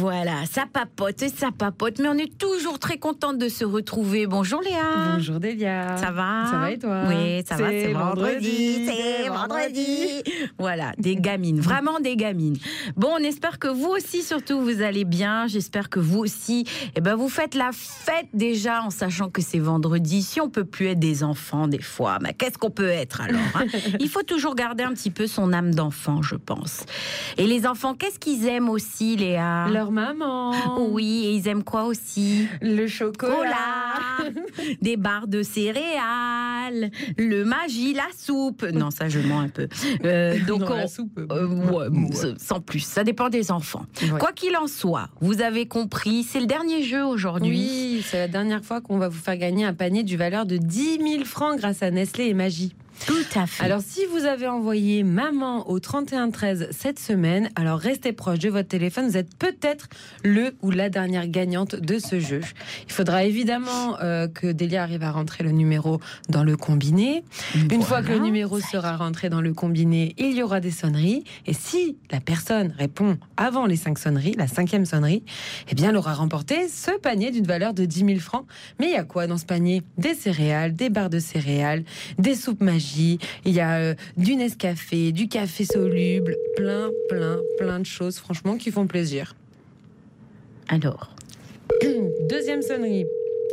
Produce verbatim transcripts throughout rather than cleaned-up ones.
Voilà, ça papote et ça papote, mais on est toujours très contente de se retrouver. Bonjour Léa. Bonjour Delia. Ça va? Ça va et toi? Oui, ça va, c'est vendredi, vendredi, c'est vendredi. Voilà, des gamines, vraiment des gamines. Bon, on espère que vous aussi, surtout, vous allez bien. J'espère que vous aussi, eh ben, vous faites la fête déjà en sachant que c'est vendredi. Si on peut plus être des enfants des fois, mais qu'est-ce qu'on peut être alors, hein? Il faut toujours garder un petit peu son âme d'enfant, je pense. Et les enfants, qu'est-ce qu'ils aiment aussi, Léa? Leur maman. Oui, et ils aiment quoi aussi? Le chocolat. Des barres de céréales, le magie, la soupe. Non, ça, je mens un peu. Euh, donc, non, on, la soupe. euh, ouais, ouais. Sans plus, ça dépend des enfants. Ouais. Quoi qu'il en soit, vous avez compris, c'est le dernier jeu aujourd'hui. Oui, c'est la dernière fois qu'on va vous faire gagner un panier du valeur de dix mille francs grâce à Nestlé et Magie. Tout à fait. Alors, si vous avez envoyé maman au trente et un treize cette semaine, alors restez proche de votre téléphone. Vous êtes peut-être le ou la dernière gagnante de ce jeu. Il faudra évidemment euh, que Delia arrive à rentrer le numéro dans le combiné. Une Voilà. fois que le numéro sera rentré dans le combiné, il y aura des sonneries. Et si la personne répond avant les cinq sonneries, la cinquième sonnerie, eh bien, elle aura remporté ce panier d'une valeur de dix mille francs. Mais il y a quoi dans ce panier? Des céréales, des barres de céréales, des soupes magiques. Il y a euh, du Nescafé, du café soluble, plein, plein, plein de choses, franchement, qui font plaisir. Alors, deuxième sonnerie.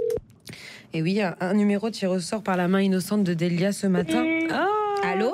Et oui, un, un numéro tiré au sort par la main innocente de Delia ce matin. Oh, allô?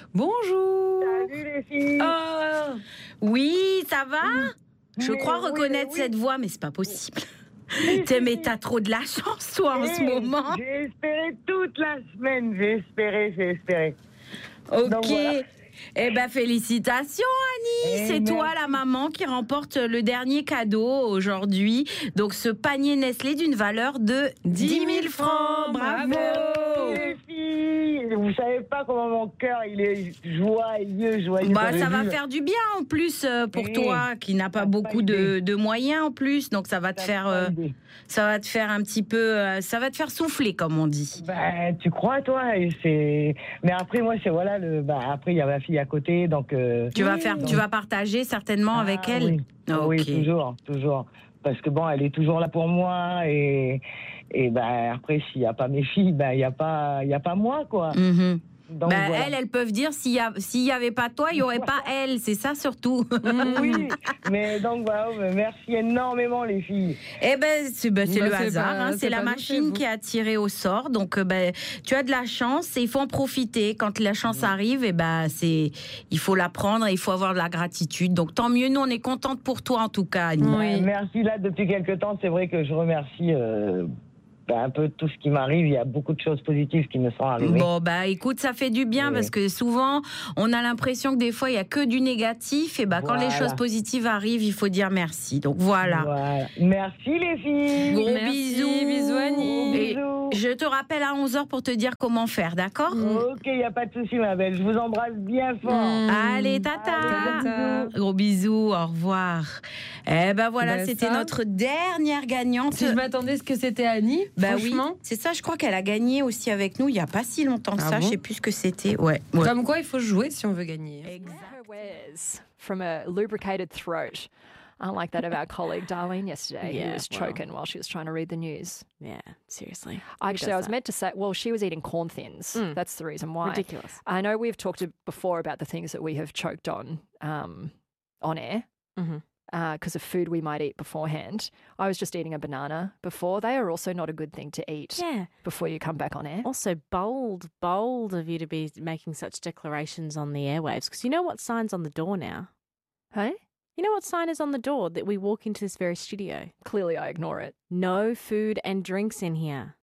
Bonjour. Salut les filles. Oh, Oui, ça va? Je Mais crois oui, reconnaître mais oui. cette voix, mais c'est pas possible. T'es, mais t'as trop de la chance, toi, en ce Hey, moment. J'ai espéré toute la semaine, j'ai espéré, j'ai espéré. Ok. Donc, voilà. Eh ben, félicitations, Annie. Eh, C'est merci. toi, la maman, qui remporte le dernier cadeau aujourd'hui. Donc, ce panier Nestlé d'une valeur de dix mille francs. Bravo. Bravo. Les filles, vous savez pas comment mon cœur il est joyeux, joyeux. Bah, quand ça j'ai va vu. faire du bien en plus euh, pour Eh, toi qui n'a pas t'as beaucoup pas de, idée. de moyens en plus. Donc, ça va te T'as faire, pas euh, idée. ça va te faire un petit peu, euh, ça va te faire souffler, comme on dit. Bah, tu crois toi et c'est. Mais après moi c'est voilà le. Bah après il y a ma fille à côté donc. euh, Tu vas Oui. faire, tu vas partager certainement ah, avec elle. Oui. Ok. Oui toujours, toujours. Parce que bon elle est toujours là pour moi et et bah après s'il y a pas mes filles bah il y a pas il y a pas moi quoi. Mhm. Donc Bah, voilà. elles, elles peuvent dire s'il y a, s'il y avait pas toi, il y aurait pas elle. C'est ça surtout. Oui, mais donc voilà, mais merci énormément les filles. Eh ben, c'est ben, c'est Bah, le c'est hasard. pas- hein. c'est C'est la pas nous, c'est machine vous. qui a tiré au sort. Donc, euh, ben, tu as de la chance et il faut en profiter. Quand la chance arrive, et ben, c'est, il faut la prendre et il faut avoir de la gratitude. Donc, tant mieux. Nous, on est contente pour toi en tout cas, Annie. Oui. Euh, merci là depuis quelques temps, c'est vrai que je remercie euh, bah, un peu tout ce qui m'arrive. Il y a beaucoup de choses positives qui me sont arrivées. Bon, bah écoute, ça fait du bien Oui. parce que souvent, on a l'impression que des fois, il y a que du négatif. Et bah, quand les Voilà. choses positives arrivent, il faut dire merci. Donc, voilà. Voilà. Merci les filles. Gros Merci, bisous. bisous, Annie. Et Bisous. je te rappelle à onze heures pour te dire comment faire, d'accord? Ok, il n'y a pas de souci ma belle. Je vous embrasse bien fort. Mm. Allez, tata. Allez, Tata. Gros bisous, au revoir. Eh ben voilà, Ben c'était ça. notre dernière gagnante. Si je m'attendais à ce que c'était Annie, Bah oui, franchement, c'est ça, je crois qu'elle a gagné aussi avec nous il n'y a pas si longtemps que Ah ça, bon je sais plus ce que c'était. Ouais, ouais. comme quoi il faut jouer si on veut gagner. Her wears from a lubricated throat, unlike that of our colleague Darlene yesterday, Yeah, who was well. choking while she was trying to read the news. Yeah, seriously. Who Actually, does I was that? meant to say, well, she was eating corn thins. Mm. That's the reason why. Ridiculous. I know we've talked before about the things that we have choked on um, on air. Mhm. Because of food we might eat beforehand. I was just eating a banana before. They are also not a good thing to eat Yeah. before you come back on air. Also, bold, bold of you to be making such declarations on the airwaves. Because you know what sign's on the door now? Hey? You know what sign is on the door that we walk into this very studio? Clearly, I ignore it. No food and drinks in here.